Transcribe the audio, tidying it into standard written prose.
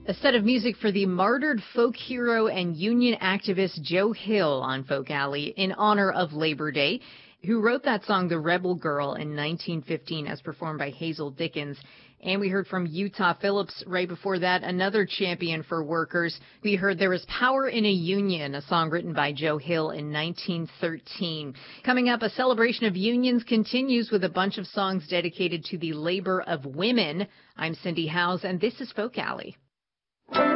A set of music for the martyred folk hero and union activist Joe Hill on Folk Alley in honor of Labor Day, who wrote that song, The Rebel Girl, in 1915 as performed by Hazel Dickens. And we heard from Utah Phillips right before that, another champion for workers. We heard There Is Power in a Union, a song written by Joe Hill in 1913. Coming up, a celebration of unions continues with a bunch of songs dedicated to the labor of women. I'm Cindy Howes, and this is Folk Alley.